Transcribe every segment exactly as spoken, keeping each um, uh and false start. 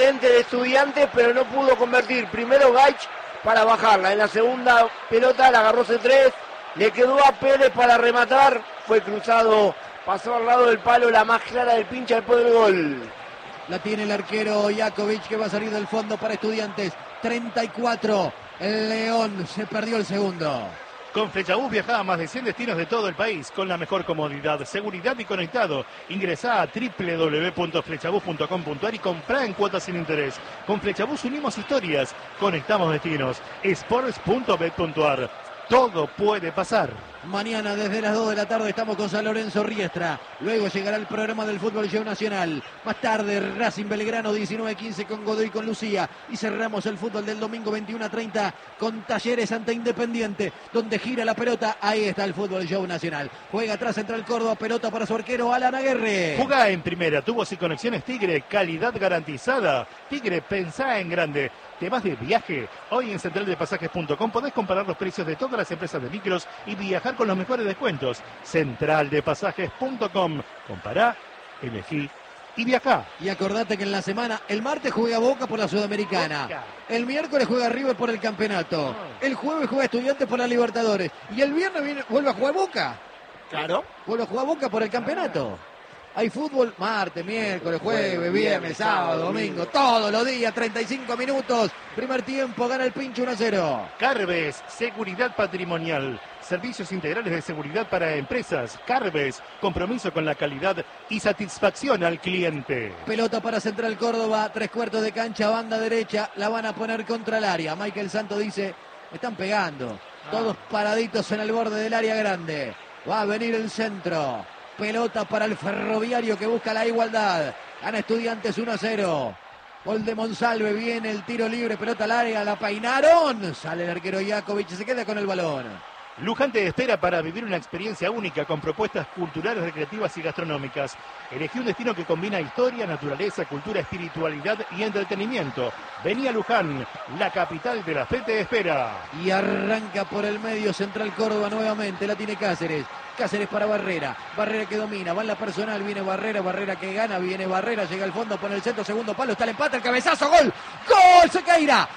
excelente de Estudiantes, pero no pudo convertir. Primero Gaich para bajarla. En la segunda pelota la agarró C tres. Le quedó a Pérez para rematar. Fue cruzado, pasó al lado del palo, la más clara del pincha después del gol. La tiene el arquero Jakovic, que va a salir del fondo para Estudiantes. treinta y cuatro. El León se perdió el segundo. Con Flechabús viaja a más de cien destinos de todo el país con la mejor comodidad, seguridad y conectado. Ingresá a doble u doble u doble u punto flechabús punto com punto a r y comprá en cuotas sin interés. Con Flechabús unimos historias, conectamos destinos. sports punto bet punto a r. Todo puede pasar. Mañana desde las dos de la tarde estamos con San Lorenzo Riestra. Luego llegará el programa del Fútbol Show Nacional. Más tarde Racing Belgrano diecinueve quince con Godoy con Lucía. Y cerramos el fútbol del domingo veintiuno a treinta con Talleres ante Independiente, donde gira la pelota. Ahí está el Fútbol Show Nacional. Juega atrás Central Córdoba, pelota para su arquero Alan Aguerre. Jugá en primera, tubos y conexiones Tigre, calidad garantizada. Tigre, pensá en grande. ¿Te vas de viaje? Hoy en central de pasajes punto com podés comparar los precios de todas las empresas de micros y viajar con los mejores descuentos. central de pasajes punto com. Compará, elegí y viajá. Y acordate que en la semana, el martes juega Boca por la Sudamericana. Boca. El miércoles juega River por el campeonato. El jueves juega Estudiantes por la Libertadores. Y el viernes viene, vuelve a jugar Boca. Claro. Vuelve a jugar Boca por el campeonato. Hay fútbol martes, miércoles, jueves, viernes, sábado, domingo, todos los días, treinta y cinco minutos. Primer tiempo, gana el Pincho uno a cero. Carves, seguridad patrimonial. Servicios integrales de seguridad para empresas. Carves, compromiso con la calidad y satisfacción al cliente. Pelota para Central Córdoba, tres cuartos de cancha, banda derecha. La van a poner contra el área. Michael Santos dice, me están pegando. Todos paraditos en el borde del área grande. Va a venir el centro. Pelota para el Ferroviario que busca la igualdad. Gana Estudiantes uno a cero. Gol de Monsalve, viene el tiro libre, pelota al área, la peinaron. Sale el arquero Jakovic y se queda con el balón. Luján te espera para vivir una experiencia única con propuestas culturales, recreativas y gastronómicas. Elegí un destino que combina historia, naturaleza, cultura, espiritualidad y entretenimiento. Vení a Luján, la capital de la fe te espera. Y arranca por el medio Central Córdoba nuevamente, la tiene Cáceres. Cáceres para Barrera, Barrera que domina, va en la personal, viene Barrera, Barrera que gana, viene Barrera, llega al fondo, pone el centro, segundo palo, está el empate, el cabezazo, gol, gol, Sequeira,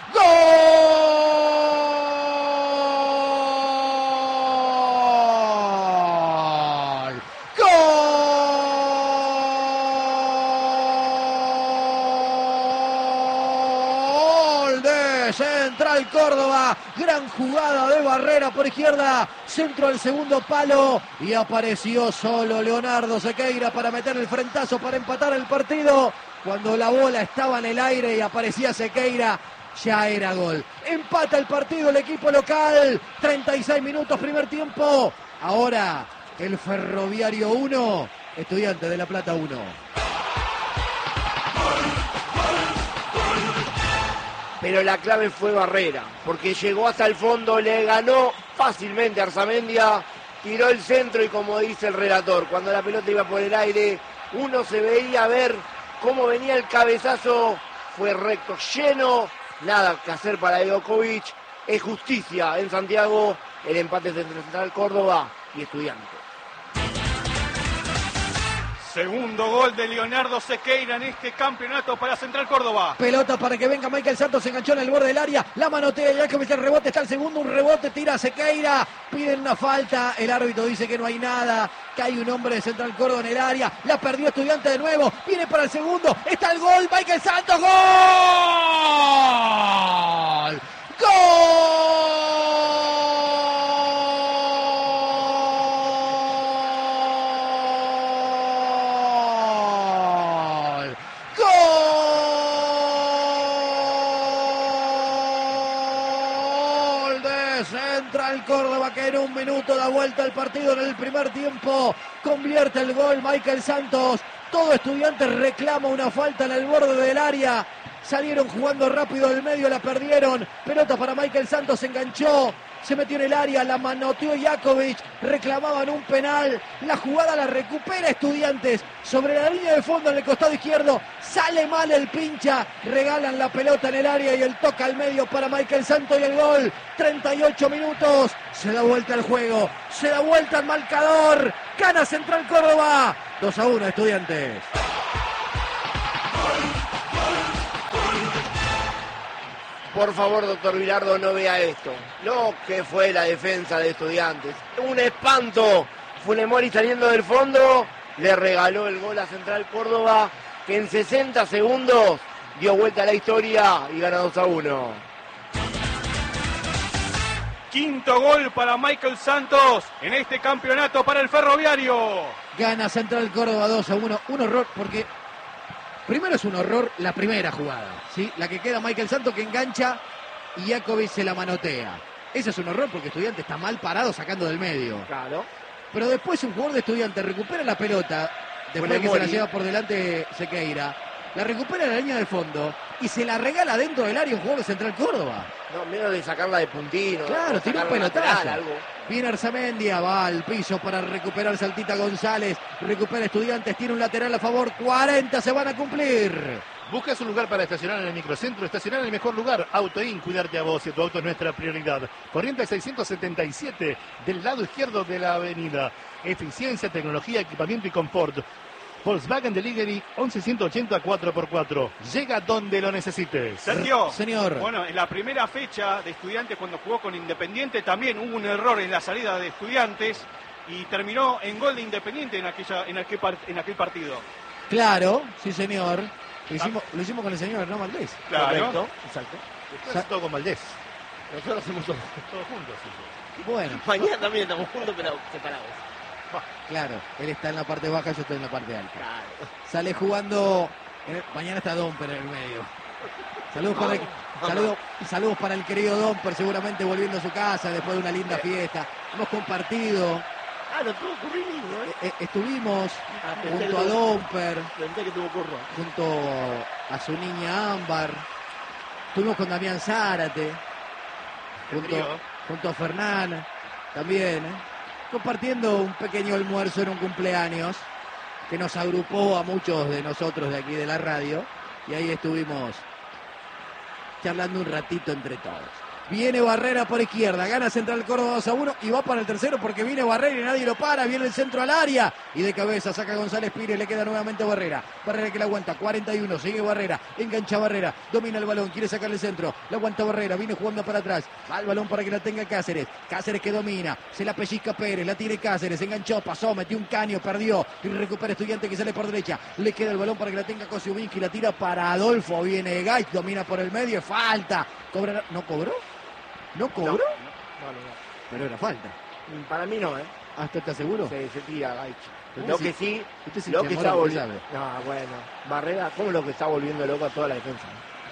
gol. Central Córdoba, gran jugada de Barrera por izquierda, centro al segundo palo y apareció solo Leonardo Sequeira para meter el frentazo para empatar el partido. Cuando la bola estaba en el aire y aparecía Sequeira, ya era gol. Empata el partido el equipo local, treinta y seis minutos primer tiempo. Ahora el Ferroviario uno, Estudiantes de La Plata uno. Pero la clave fue Barrera, porque llegó hasta el fondo, le ganó fácilmente a Arzamendia, tiró el centro y como dice el relator, cuando la pelota iba por el aire, uno se veía ver cómo venía el cabezazo, fue recto, lleno, nada que hacer para Jakovic, es justicia en Santiago, el empate entre Central Córdoba y Estudiantes. Segundo gol de Leonardo Sequeira en este campeonato para Central Córdoba. Pelota para que venga Michael Santos, se enganchó en el borde del área, la manotea Jakovic, el rebote está el segundo, un rebote, tira a Sequeira, piden una falta, el árbitro dice que no hay nada, que hay un hombre de Central Córdoba en el área, la perdió Estudiantes de nuevo, viene para el segundo, está el gol, Michael Santos, gol, gol. Central Córdoba que en un minuto da vuelta el partido en el primer tiempo, convierte el gol Michael Santos, todo Estudiante reclama una falta en el borde del área, salieron jugando rápido del medio, la perdieron, pelota para Michael Santos, se enganchó, se metió en el área, la manoteó Jakovic, reclamaban un penal, la jugada la recupera Estudiantes, sobre la línea de fondo en el costado izquierdo, sale mal el pincha, regalan la pelota en el área y el toque al medio para Michael Santos y el gol, treinta y ocho minutos, se da vuelta el juego, se da vuelta el marcador, gana Central Córdoba, dos a uno Estudiantes. Por favor, doctor Bilardo, no vea esto. Lo que fue la defensa de Estudiantes. Un espanto. Funemori saliendo del fondo, le regaló el gol a Central Córdoba, que en sesenta segundos dio vuelta a la historia y gana dos a uno. Quinto gol para Michael Santos en este campeonato para el Ferroviario. Gana Central Córdoba dos a uno. Un horror porque primero es un horror la primera jugada, ¿sí? La que queda Michael Santos que engancha y Jacobi se la manotea. Ese es un horror porque Estudiante está mal parado sacando del medio. Claro. Pero después un jugador de Estudiantes recupera la pelota, después de que se la lleva por delante Sequeira, la recupera en la línea del fondo y se la regala dentro del área un jugador de Central Córdoba. No, menos de sacarla de puntino. Claro, tiró un pelotazo. Lateral, algo. Viene Arzamendia, va al piso para recuperar Saltita González, recupera Estudiantes, tiene un lateral a favor, cuarenta se van a cumplir. Buscas un lugar para estacionar en el microcentro, estacionar en el mejor lugar. Autoin, cuidarte a vos y tu auto es nuestra prioridad. Corriente seiscientos setenta y siete del lado izquierdo de la avenida. Eficiencia, tecnología, equipamiento y confort. Volkswagen Delivery once ochenta cuatro por cuatro. Llega donde lo necesites. Sergio, señor. Bueno, en la primera fecha de Estudiantes cuando jugó con Independiente también hubo un error en la salida de Estudiantes y terminó en gol de Independiente en, aquella, en, aquel, en aquel partido. Claro, sí señor. Lo hicimos, lo hicimos con el señor Hernán Valdés. Claro. Correcto, exacto. Después todo con Valdés. Nosotros hacemos todo. Todos juntos. Sí. Bueno, Mañana también estamos juntos, pero separados. claro, él está en la parte baja, yo estoy en la parte alta. Claro. Sale jugando, en el- mañana está Domper en el medio. Saludos para, el, saludos, saludos para el querido Domper, seguramente volviendo a su casa después de una linda fiesta. Hemos compartido, Ah, no tuvo currículum, ¿eh? eh, estuvimos Ah, pensé junto que a tuvo- Domper, Pensé que tuvo curro. junto a su niña Ámbar. Estuvimos con Damián Zárate, junto, trío. junto a Fernán también, ¿eh? Compartiendo un pequeño almuerzo en un cumpleaños que nos agrupó a muchos de nosotros de aquí de la radio y ahí estuvimos charlando un ratito entre todos. Viene Barrera por izquierda, gana Central Córdoba dos a uno y va para el tercero porque viene Barrera y nadie lo para, viene el centro al área y de cabeza saca González Pires, le queda nuevamente Barrera, Barrera que la aguanta, cuarenta y uno, sigue Barrera, engancha Barrera, domina el balón, quiere sacarle el centro, la aguanta Barrera, viene jugando para atrás, va el balón para que la tenga Cáceres, Cáceres que domina, se la pellizca Pérez, la tiene Cáceres, enganchó, pasó, metió un caño, perdió, y recupera Estudiante que sale por derecha, le queda el balón para que la tenga Kosciuszynski, la tira para Adolfo, viene Gait, domina por el medio, falta, cobra, ¿no cobró? ¿No cobró? No, no, no. Pero era falta. Mm, Para mí no, ¿eh? ¿Hasta estás seguro? Se, se tira Gaich. Usted Lo sí- que sí, usted sí lo se que enamora está porque volviendo. sabe. No, bueno. Barrera, ¿cómo lo que está volviendo loco a toda la defensa?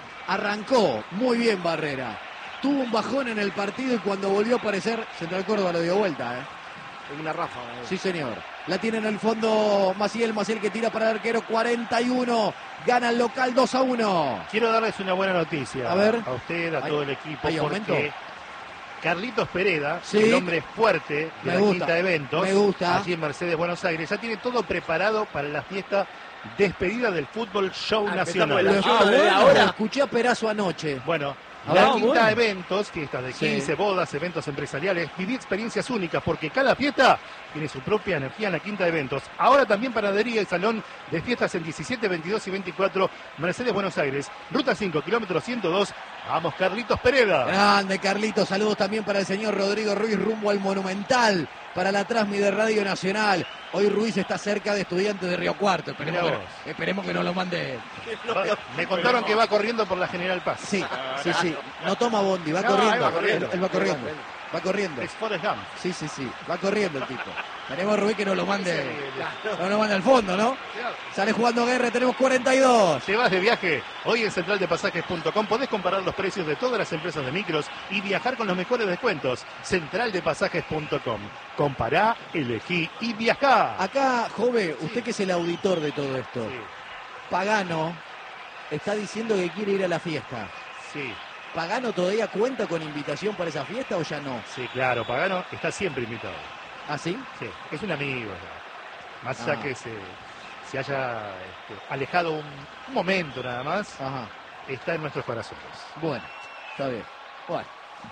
Arrancó muy bien Barrera. Tuvo un bajón en el partido y cuando volvió a aparecer, Central Córdoba lo dio vuelta, ¿eh? Es una ráfaga. ¿eh? Sí, señor. La tiene en el fondo Maciel, Maciel que tira para el arquero, cuarenta y uno. Gana el local dos a uno. Quiero darles una buena noticia A ver. a usted, a ¿Hay- todo el equipo, hay aumento? porque Carlitos Pereda, Sí. el hombre fuerte de Me la gusta, Quinta de Eventos, me gusta. allí en Mercedes, Buenos Aires, ya tiene todo preparado para la fiesta despedida del Fútbol Show Ah, Nacional. empezamos Lo, Ah, bueno, ¿de ahora? lo escuché a Perazo anoche. Bueno, A la ver, Quinta bueno. Eventos, fiestas de Sí. quince, bodas, eventos empresariales, viví experiencias únicas, porque cada fiesta tiene su propia energía en la Quinta Eventos. Ahora también panadería y salón de fiestas en diecisiete, veintidós y veinticuatro, Mercedes, Buenos Aires, ruta cinco, kilómetro ciento dos. Vamos, Carlitos Pereda. Grande, Carlitos. Saludos también para el señor Rodrigo Ruiz rumbo al Monumental, para la Transmi de Radio Nacional. Hoy Ruiz está cerca de Estudiantes de Río Cuarto. Esperemos, Mirá que, vos. esperemos que no lo mande. Va- Me contaron que va corriendo por la General Paz. Sí, sí, sí. No toma bondi, va No, corriendo. él va corriendo. Él, él va corriendo. Va corriendo. Es Forrest Gump. Sí, sí, sí. Va corriendo el tipo. Tenemos Ruiz que no lo mande. Sí, No lo mande al fondo, ¿no? Sale jugando Guerra, tenemos cuarenta y dos. Te vas de viaje. Hoy en central de pasajes punto com podés comparar los precios de todas las empresas de micros y viajar con los mejores descuentos. central de pasajes punto com. Compará, elegí y viajá. Acá, Jove, usted que es el auditor de todo esto. Sí, Pagano está diciendo que quiere ir a la fiesta. sí, ¿Pagano todavía cuenta con invitación para esa fiesta o ya no? sí, claro. Pagano está siempre invitado. ¿Ah, sí? Sí, es un amigo. ya. Más allá Ah. que se, se haya este, alejado un, un momento nada más, Ajá. está en nuestros corazones. Bueno, está bien. Bueno,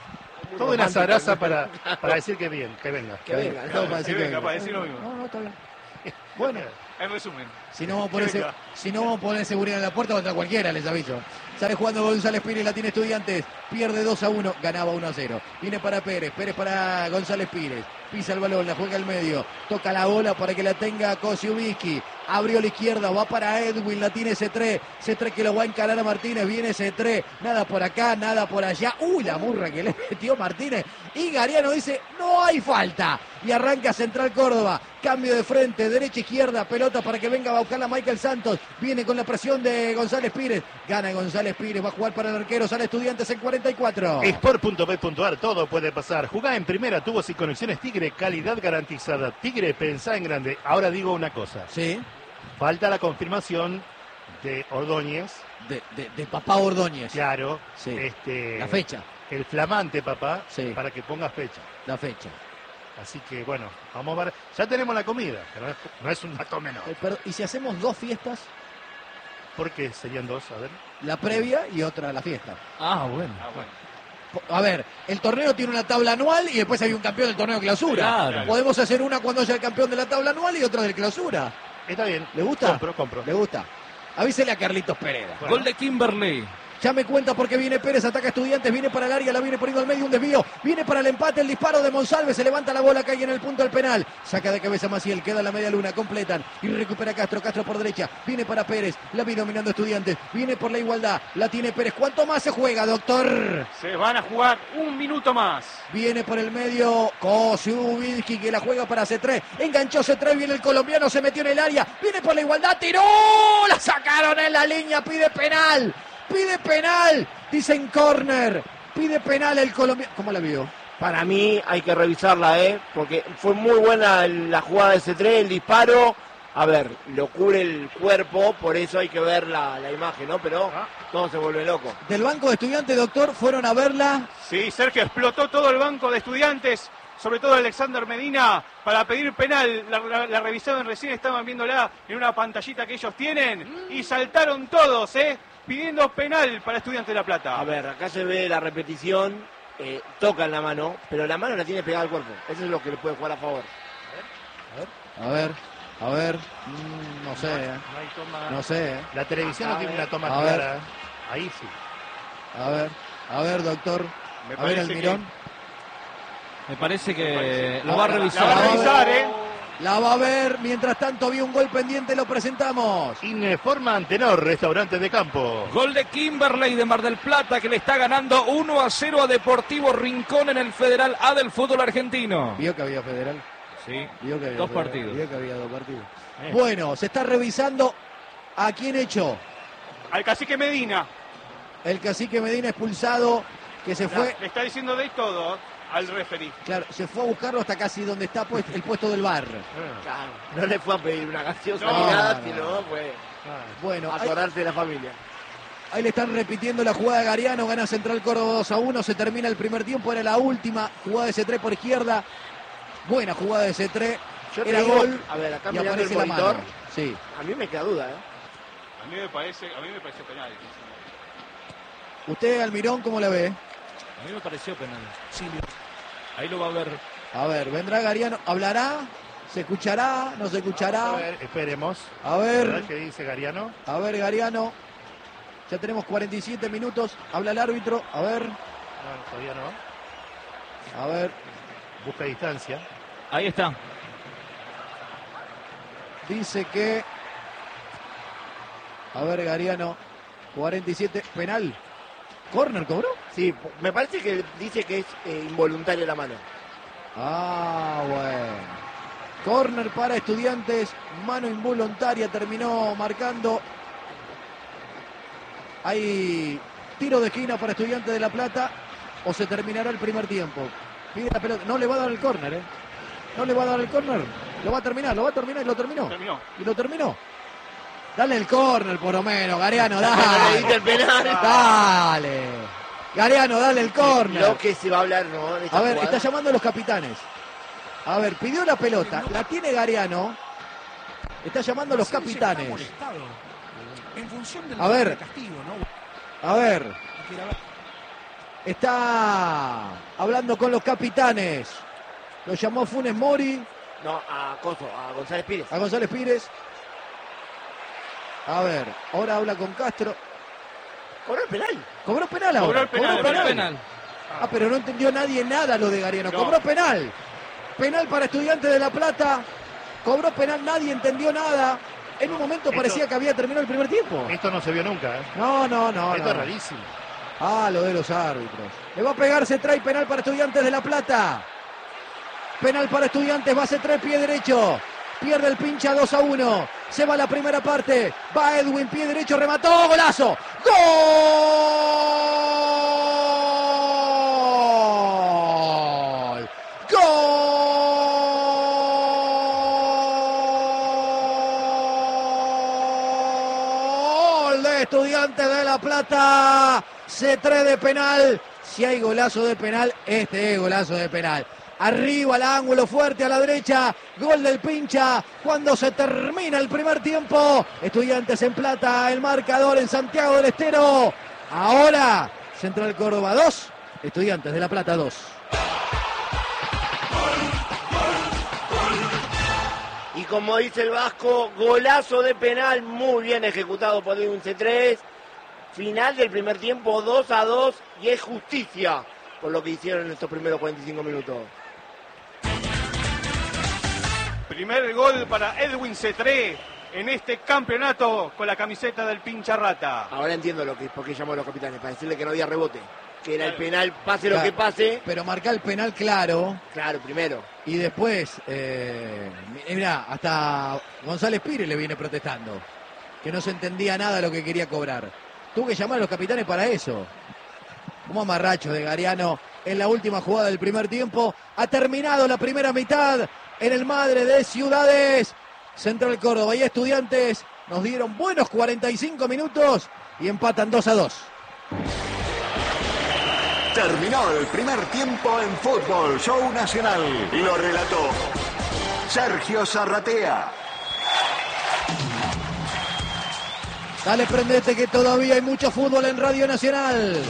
Toda una zaraza para, para decir que bien, que venga. Que venga, ¿no? todo para decir que venga, venga. para decir lo mismo. No, no, está bien. Bueno, En resumen. Si no vamos a poner, Que se- venga. si no vamos a poner seguridad en la puerta, va a entrar cualquiera, les aviso. Sale jugando González Pires, la tiene Estudiantes. Pierde dos a uno, ganaba uno a cero. Viene para Pérez, Pérez para González Pires. Pisa el balón, la juega al medio. Toca la bola para que la tenga Kosiubski. Abrió la izquierda, va para Edwin, la tiene C tres. C tres que lo va a encarar a Martínez. Viene C tres, nada por acá, nada por allá. Uy, la murra que le metió Martínez. Y Gariano dice, no hay falta. Y arranca Central Córdoba. Cambio de frente, derecha, izquierda, pelota para que venga a buscarla Michael Santos. Viene con la presión de González Pires. Gana González Pires, va a jugar para el arquero. Sale Estudiantes en cuarenta y cuatro. Sport punto bet punto ar, todo puede pasar. Jugá en primera, tubos y conexiones Tigre, calidad garantizada. Tigre, pensá en grande. Ahora digo una cosa. Sí. Falta la confirmación de Ordóñez. De, de, de papá Ordóñez. Claro. Sí. Este, La fecha. El flamante papá, Sí. para que ponga fecha. La fecha. Así que bueno, vamos a ver. Ya tenemos la comida, pero no es, no es un dato menor. Eh, pero, ¿y si hacemos dos fiestas? ¿Por qué serían dos? A ver. La previa y otra la fiesta. Ah, bueno. Ah, bueno. A ver, el torneo tiene una tabla anual y después hay un campeón del torneo clausura. Claro. Podemos hacer una cuando haya el campeón de la tabla anual y otra del clausura. Está bien. ¿Le gusta? Compro, compro. ¿Le gusta? Avísele a Carlitos Pereda. Bueno. Gol de Kimberley. Ya me cuenta porque viene Pérez, ataca Estudiantes, viene para el área, la viene poniendo al medio, un desvío, viene para el empate, el disparo de Monsalve, se levanta la bola, cae en el punto del penal, saca de cabeza Maciel, queda la media luna, completan y recupera Castro, Castro por derecha, viene para Pérez, la viene dominando Estudiantes, viene por la igualdad, la tiene Pérez, ¿cuánto más se juega, doctor? Se van a jugar un minuto más. Viene por el medio Kosiubski que la juega para C tres, enganchó C tres, viene el colombiano, se metió en el área, viene por la igualdad, tiró, la sacaron en la línea, pide penal. Pide penal, dicen córner, pide penal el colombiano. ¿Cómo la vio? Para mí hay que revisarla, ¿eh? Porque fue muy buena la jugada de C tres, el disparo. A ver, lo cubre el cuerpo, por eso hay que ver la, la imagen, ¿no? Pero todo se vuelve loco. Del banco de Estudiantes, doctor, fueron a verla. Sí, Sergio, explotó todo el banco de Estudiantes, sobre todo Alexander Medina, para pedir penal. La, la, la revisaron recién, estaban viéndola en una pantallita que ellos tienen y saltaron todos, ¿eh? Pidiendo penal para Estudiantes de La Plata. A ver, acá se ve la repetición, eh, tocan la mano, pero la mano la tiene pegada al cuerpo. Eso es lo que le puede jugar a favor. A ver, a ver, mm, no sé, eh. No hay toma. no sé. eh. La televisión no A tiene ver. una toma A ver. clara. Ahí sí. A ver, a ver, doctor. Me A ver, parece Almirón. Me parece que La lo va a la revisar. va a revisar, ¿eh? La va a ver, mientras tanto había un gol pendiente, lo presentamos. Informa Antenor, restaurante de campo. Gol de Kimberley de Mar del Plata que le está ganando uno a cero a Deportivo Rincón en el Federal A del fútbol argentino. Vio que había federal. Sí, Vio que había dos federal, partidos. Vio que había dos partidos. Eh. Bueno, se está revisando a quién echó. Al cacique Medina. El cacique Medina expulsado, que se fue, Le está diciendo de todo al referee. claro, se fue a buscarlo hasta casi donde está pues, el puesto del bar. Claro, no le fue a pedir una gaseosa No, ni nada, no, sino fue Bueno, a ahí, acordarse de la familia. ahí le están repitiendo la jugada de Gariano, gana Central Córdoba dos a uno, se termina el primer tiempo, era la última jugada de C tres por izquierda, buena jugada de C tres, Yo te era digo, gol a ver, acá y mirando el aparece la monitor, mano. Sí. a mí me queda duda, ¿eh? A mí me parece, a mí me pareció penal. ¿Usted, Almirón, cómo la ve? A mí me pareció penal. Sí, ahí lo va a ver. A ver, vendrá Gariano, ¿hablará? ¿Se escuchará? ¿No se A escuchará? ver, esperemos. A ¿Verdad ver, que dice Gariano? a ver, Gariano. Ya tenemos cuarenta y siete minutos, habla el árbitro, a ver, No, todavía no. a ver, Busca distancia. Ahí está. dice que... A ver, Gariano, cuarenta y siete, penal. ¿Corner cobró? Sí, me parece que dice que es eh, involuntaria la mano. Ah, bueno. Corner para Estudiantes, mano involuntaria, terminó marcando. Hay tiro de esquina para Estudiantes de La Plata o se terminará el primer tiempo. Pide la pelota, no le va a dar el córner, ¿eh? No le va a dar el córner, lo va a terminar, lo va a terminar y lo terminó. Terminó. Y lo terminó. Dale el córner por lo menos, Gariano, Le dale. diste el penal. Dale. Gariano, dale el córner. Lo que se va a hablar, ¿no? de esta A ver, jugada. está llamando a los capitanes. A ver, pidió la pelota, la tiene Gariano. Está llamando a los capitanes. A ver, a ver. Está hablando con los capitanes. Lo llamó Funes Mori, No, a Coso, a González Pires. a González Pires. A ver, ahora habla con Castro. ¿Cobró el penal? Cobró penal ahora. Cobró el penal, Cobró cobró el penal. Ah, pero no entendió nadie nada lo de Gariano. No. Cobró penal. Penal para Estudiantes de La Plata. Cobró penal, nadie entendió nada. En un momento Esto- parecía que había terminado el primer tiempo. Esto no se vio nunca, ¿eh? No, no, no. Esto no. es rarísimo. Ah, lo de los árbitros. Le va a pegar, se trae penal para Estudiantes de La Plata. Penal para Estudiantes, base tres, pie derecho. Pierde el pincha dos a uno. Se va la primera parte. Va Edwin, pie derecho, remató. ¡Golazo! ¡Gol! ¡Gol! De Estudiantes de La Plata. C tres de penal. Si hay golazo de penal, este es golazo de penal. Arriba al ángulo, fuerte a la derecha. Gol del pincha. Cuando se termina el primer tiempo. Estudiantes en Plata. El marcador en Santiago del Estero. Ahora, Central Córdoba dos. Estudiantes de La Plata dos. Y como dice el Vasco, golazo de penal muy bien ejecutado por Edwin C tres. Final del primer tiempo dos a dos y es justicia por lo que hicieron en estos primeros cuarenta y cinco minutos. Primer gol para Edwin C tres en este campeonato con la camiseta del pincha rata. Ahora entiendo lo que por qué llamó a los capitanes, para decirle que no había rebote, que era el penal, pase lo Claro. que pase. Pero marca el penal claro. Claro, primero. Y después, eh, mirá, hasta González Pires le viene protestando. Que no se entendía nada lo que quería cobrar. Tuvo que llamar a los capitanes para eso. Como amarracho de Gariano en la última jugada del primer tiempo. Ha terminado la primera mitad en el Madre de Ciudades. Central Córdoba y Estudiantes nos dieron buenos cuarenta y cinco minutos y empatan dos a dos. Terminó el primer tiempo en Fútbol Show Nacional. Lo relató Sergio Zarratea. Dale, prendete que todavía hay mucho fútbol en Radio Nacional.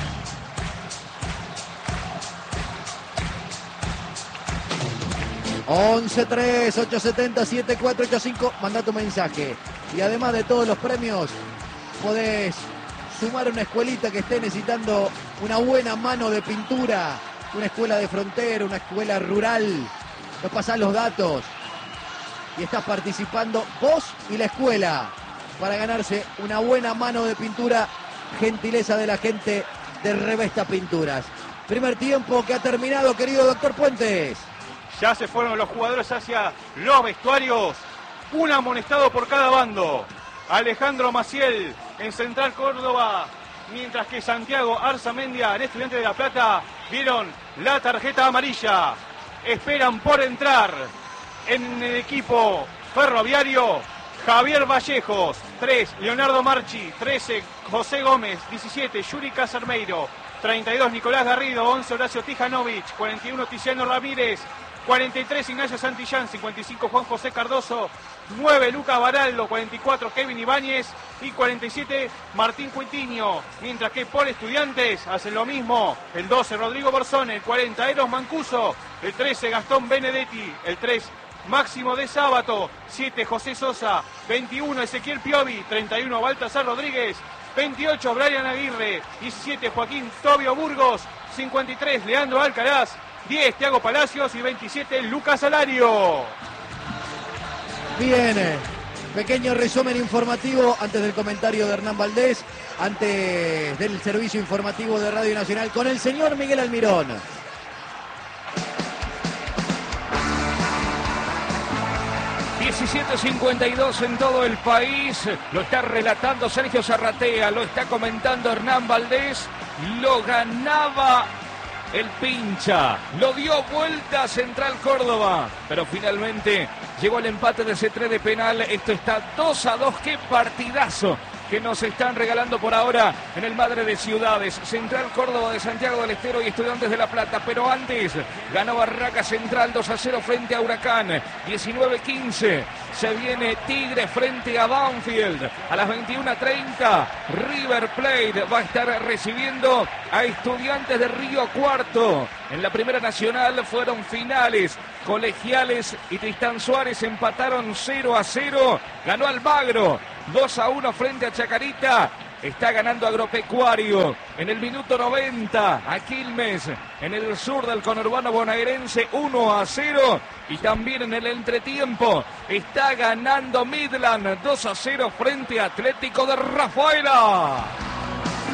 once tres, ocho siete cero, siete cuatro ocho cinco. Manda tu mensaje. Y además de todos los premios, podés sumar una escuelita que esté necesitando una buena mano de pintura. Una escuela de frontera, una escuela rural. Nos pasás los datos. Y estás participando vos y la escuela para ganarse una buena mano de pintura, gentileza de la gente de Revesta Pinturas. Primer tiempo que ha terminado, querido doctor Puentes. Ya se fueron los jugadores hacia los vestuarios. Un amonestado por cada bando. Alejandro Maciel en Central Córdoba, mientras que Santiago Arzamendia en Estudiantes de La Plata vieron la tarjeta amarilla. Esperan por entrar en el equipo ferroviario Javier Vallejos, tres, Leonardo Marchi, trece, José Gómez, diecisiete, Yuri Casarmeiro, treinta y dos, Nicolás Garrido, once, Horacio Tijanovic, cuarenta y uno, Tiziano Ramírez, cuarenta y tres, Ignacio Santillán, cincuenta y cinco, Juan José Cardoso, nueve, Lucas Baraldo, cuarenta y cuatro, Kevin Ibáñez y cuarenta y siete, Martín Cuitiño. Mientras que por Estudiantes hacen lo mismo, el doce, Rodrigo Borzone, el cuarenta, Eros Mancuso, el trece, Gastón Benedetti, el tres, Máximo de Sábato, siete, José Sosa, veintiuno, Ezequiel Piovi, treinta y uno, Baltasar Rodríguez, veintiocho, Brian Aguirre, diecisiete, Joaquín Tobio Burgos, cincuenta y tres, Leandro Alcaraz, diez, Thiago Palacios y veintisiete, Lucas Alario. Bien, pequeño resumen informativo antes del comentario de Hernán Valdés, antes del servicio informativo de Radio Nacional con el señor Miguel Almirón. diecisiete cincuenta y dos en todo el país, lo está relatando Sergio Zarratea, lo está comentando Hernán Valdés, lo ganaba el pincha, lo dio vuelta a Central Córdoba, pero finalmente llegó el empate de C tres de penal. Esto está dos a dos, qué partidazo que nos están regalando por ahora en el Madre de Ciudades. Central Córdoba de Santiago del Estero y Estudiantes de La Plata, pero antes ganó Barraca Central dos a cero frente a Huracán, diecinueve quince. Se viene Tigre frente a Banfield. A las veintiuna treinta, River Plate va a estar recibiendo a Estudiantes de Río Cuarto. En la Primera Nacional fueron finales. Colegiales y Tristán Suárez empataron cero a cero. Ganó Almagro dos a uno frente a Chacarita. Está ganando Agropecuario en el minuto noventa a Quilmes, en el sur del conurbano bonaerense, uno a cero. Y también en el entretiempo está ganando Midland dos a cero frente a Atlético de Rafaela.